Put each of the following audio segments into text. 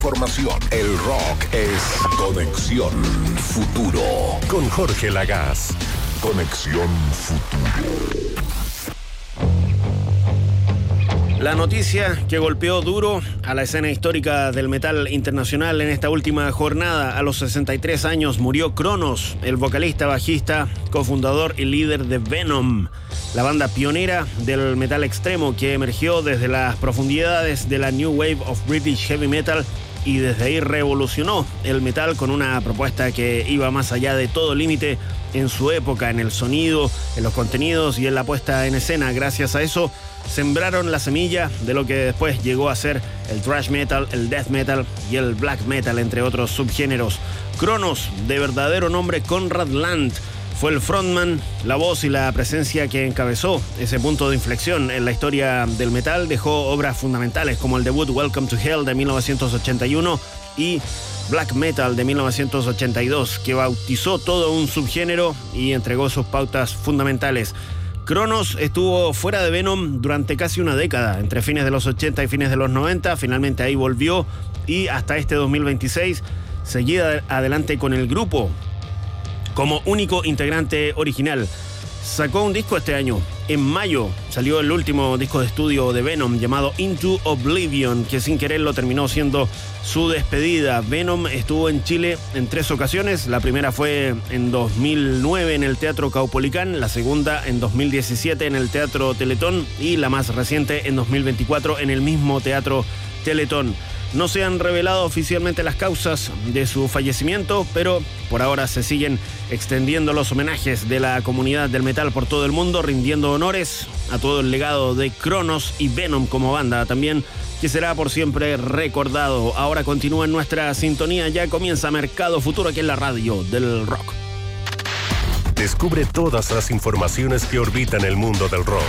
Formación. El rock es Conexión Futuro. Con Jorge Lagaz. Conexión Futuro. La noticia que golpeó duro a la escena histórica del metal internacional en esta última jornada. A los 63 años murió Cronos, el vocalista, bajista, cofundador y líder de Venom, la banda pionera del metal extremo que emergió desde las profundidades de la New Wave of British Heavy Metal y desde ahí revolucionó el metal con una propuesta que iba más allá de todo límite en su época, en el sonido, en los contenidos y en la puesta en escena. Gracias a eso sembraron la semilla de lo que después llegó a ser el thrash metal, el death metal y el black metal, entre otros subgéneros. Cronos, de verdadero nombre Conrad Land, fue el frontman, la voz y la presencia que encabezó ese punto de inflexión en la historia del metal. Dejó obras fundamentales como el debut Welcome to Hell de 1981 y Black Metal de 1982, que bautizó todo un subgénero y entregó sus pautas fundamentales. Cronos estuvo fuera de Venom durante casi una década, entre fines de los 80 y fines de los 90. Finalmente ahí volvió y hasta este 2026 seguía adelante con el grupo como único integrante original. Sacó un disco este año. En mayo salió el último disco de estudio de Venom llamado Into Oblivion, que sin querer lo terminó siendo su despedida. Venom estuvo en Chile en 3 ocasiones. La primera fue en 2009 en el Teatro Caupolicán, la segunda en 2017 en el Teatro Teletón y la más reciente en 2024 en el mismo Teatro Teletón. No se han revelado oficialmente las causas de su fallecimiento, pero por ahora se siguen extendiendo los homenajes de la comunidad del metal por todo el mundo, rindiendo honores a todo el legado de Cronos y Venom como banda también, que será por siempre recordado. Ahora continúa en nuestra sintonía, ya comienza Mercado Futuro aquí en la radio del rock. Descubre todas las informaciones que orbitan el mundo del rock.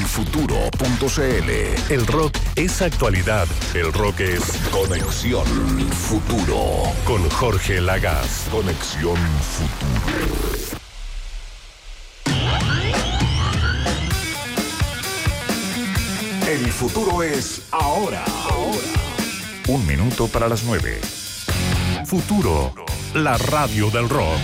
Elfuturo.cl. El rock es actualidad. El rock es Conexión Futuro. Con Jorge Lagaz. Conexión Futuro. El futuro es ahora. 1 minuto para las 9. Futuro, la radio del rock.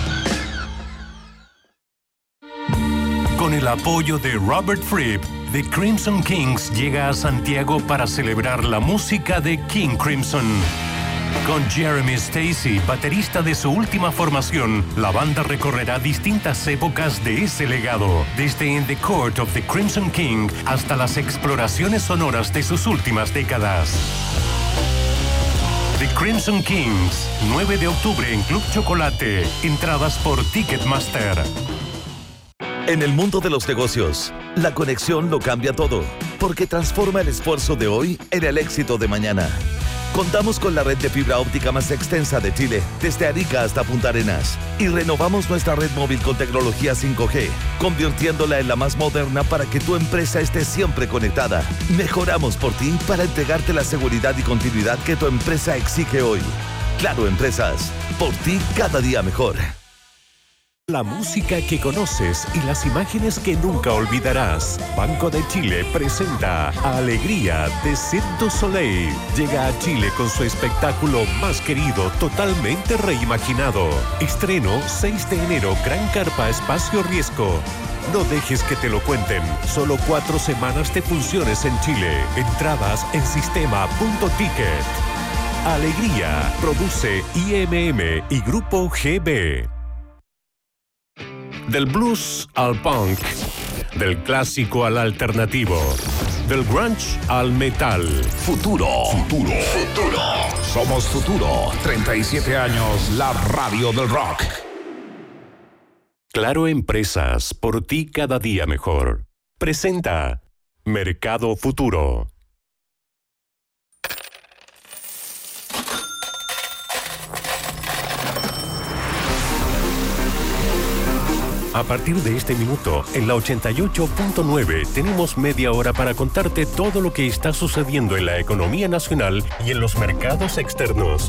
Con el apoyo de Robert Fripp, The Crimson Kings llega a Santiago para celebrar la música de King Crimson. Con Jeremy Stacey, baterista de su última formación, la banda recorrerá distintas épocas de ese legado, desde In the Court of the Crimson King hasta las exploraciones sonoras de sus últimas décadas. The Crimson Kings, 9 de octubre en Club Chocolate. Entradas por Ticketmaster. En el mundo de los negocios, la conexión lo cambia todo, porque transforma el esfuerzo de hoy en el éxito de mañana. Contamos con la red de fibra óptica más extensa de Chile, desde Arica hasta Punta Arenas, y renovamos nuestra red móvil con tecnología 5G, convirtiéndola en la más moderna para que tu empresa esté siempre conectada. Mejoramos por ti para entregarte la seguridad y continuidad que tu empresa exige hoy. Claro Empresas, por ti cada día mejor. La música que conoces y las imágenes que nunca olvidarás. Banco de Chile presenta Alegría de Cirque du Soleil. Llega a Chile con su espectáculo más querido, totalmente reimaginado. Estreno 6 de enero, Gran Carpa Espacio Riesgo. No dejes que te lo cuenten. Solo 4 semanas de funciones en Chile. Entradas en sistema.ticket. Alegría. Produce IMM y Grupo GB. Del blues al punk, del clásico al alternativo, del grunge al metal. Futuro. Somos Futuro. 37 años, la radio del rock. Claro Empresas, por ti cada día mejor. Presenta Mercado Futuro. A partir de este minuto, en la 88.9, tenemos media hora para contarte todo lo que está sucediendo en la economía nacional y en los mercados externos.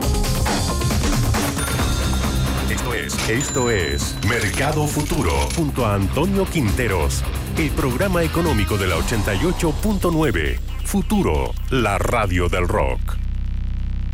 Esto es Mercado Futuro, junto a Antonio Quinteros, el programa económico de la 88.9. Futuro, la radio del rock.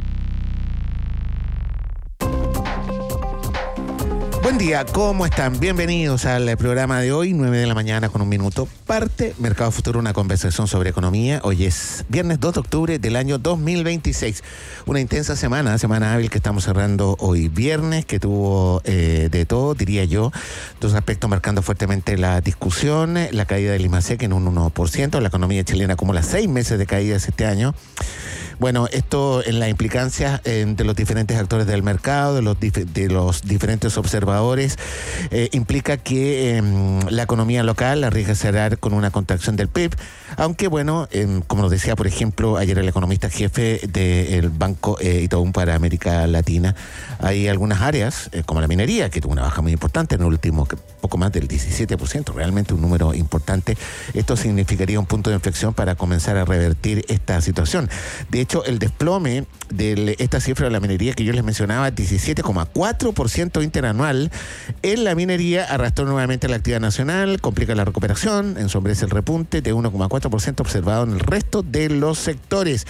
Buen día, ¿cómo están? Bienvenidos al programa de hoy, 9 de la mañana con 1 minuto. Parte Mercado Futuro, una conversación sobre economía. Hoy es viernes 2 de octubre del año 2026. Una intensa semana hábil que estamos cerrando hoy viernes, que tuvo de todo, diría yo. Dos aspectos marcando fuertemente la discusión. La caída del IMASEC en un 1%. La economía chilena acumula 6 meses de caídas este año. Bueno, esto en la implicancia de los diferentes actores del mercado, de los diferentes observadores, implica que la economía local arriesga cerrar con una contracción del PIB, aunque bueno, como nos decía por ejemplo ayer el economista jefe del Banco Itaú para América Latina, hay algunas áreas como la minería que tuvo una baja muy importante en el último poco más del 17%, realmente un número importante. Esto significaría un punto de inflexión para comenzar a revertir esta situación. De hecho, el desplome de esta cifra de la minería que yo les mencionaba, 17,4% interanual en la minería, arrastró nuevamente la actividad nacional, complica la recuperación, ensombrece el repunte de 1,4% observado en el resto de los sectores.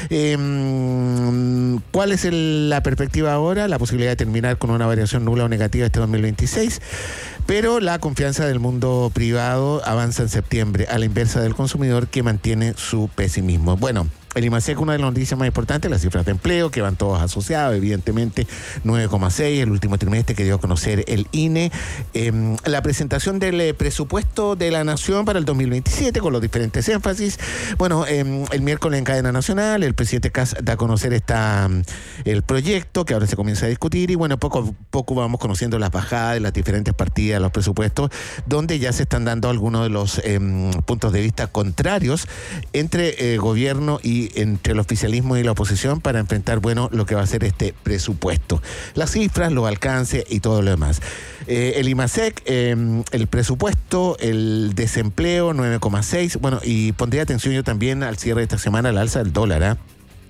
¿Cuál es la perspectiva ahora? La posibilidad de terminar con una variación nula o negativa este 2026. Pero la confianza del mundo privado avanza en septiembre, a la inversa del consumidor que mantiene su pesimismo. Bueno, el IMASEC, una de las noticias más importantes, las cifras de empleo que van todos asociados, evidentemente 9,6, el último trimestre que dio a conocer el INE, la presentación del presupuesto de la Nación para el 2027 con los diferentes énfasis. Bueno, el miércoles en cadena nacional el presidente Kast da a conocer el proyecto que ahora se comienza a discutir y bueno, poco a poco vamos conociendo las bajadas de las diferentes partidas de los presupuestos, donde ya se están dando algunos de los puntos de vista contrarios entre gobierno y entre el oficialismo y la oposición para enfrentar, bueno, lo que va a ser este presupuesto. Las cifras, los alcances y todo lo demás. El IMASEC, el presupuesto, el desempleo, 9,6. Bueno, y pondría atención yo también al cierre de esta semana, al alza del dólar,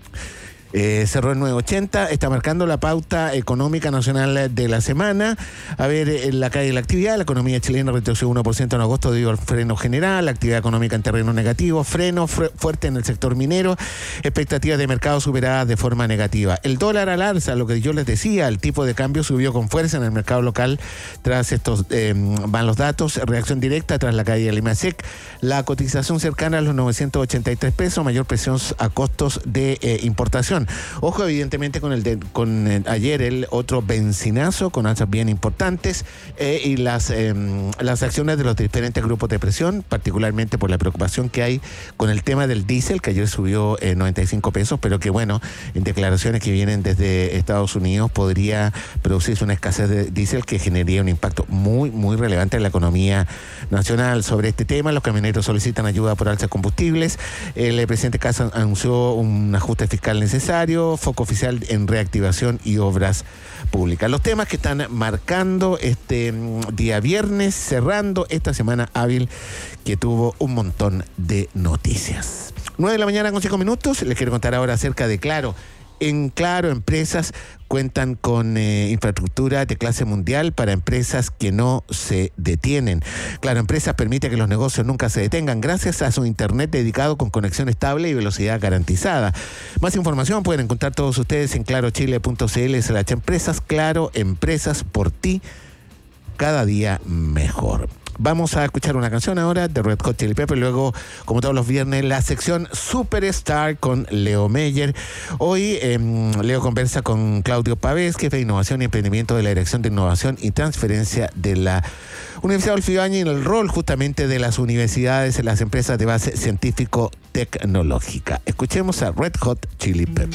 cerró en 9.80, está marcando la pauta económica nacional de la semana. A ver, la caída de la actividad, la economía chilena retrocedió 1% en agosto debido al freno general, la actividad económica en terreno negativo, freno fuerte en el sector minero, expectativas de mercado superadas de forma negativa. El dólar al alza, lo que yo les decía, el tipo de cambio subió con fuerza en el mercado local tras estos, van los datos, reacción directa tras la caída del IMASEC, la cotización cercana a los 983 pesos, mayor presión a costos de importación. Ojo, evidentemente, con ayer el otro benzinazo con alzas bien importantes y las acciones de los diferentes grupos de presión, particularmente por la preocupación que hay con el tema del diésel, que ayer subió 95 pesos, pero que bueno, en declaraciones que vienen desde Estados Unidos podría producirse una escasez de diésel que generaría un impacto muy, muy relevante en la economía nacional. Sobre este tema, los camioneros solicitan ayuda por alzas de combustibles. El presidente Kast anunció un ajuste fiscal necesario, foco oficial en reactivación y obras públicas. Los temas que están marcando este día viernes, cerrando esta semana hábil que tuvo un montón de noticias. 9 de la mañana con 5 minutos. Les quiero contar ahora acerca de Claro. En Claro, empresas cuentan con infraestructura de clase mundial para empresas que no se detienen. Claro Empresas permite que los negocios nunca se detengan gracias a su internet dedicado con conexión estable y velocidad garantizada. Más información pueden encontrar todos ustedes en clarochile.cl/empresas. Claro Empresas, por ti, cada día mejor. Vamos a escuchar una canción ahora de Red Hot Chili Peppers, luego, como todos los viernes, la sección Superstar con Leo Meyer. Hoy Leo conversa con Claudio Pavés, jefe de Innovación y Emprendimiento de la Dirección de Innovación y Transferencia de la Universidad Adolfo Ibáñez, en el rol justamente de las universidades en las empresas de base científico-tecnológica. Escuchemos a Red Hot Chili Peppers.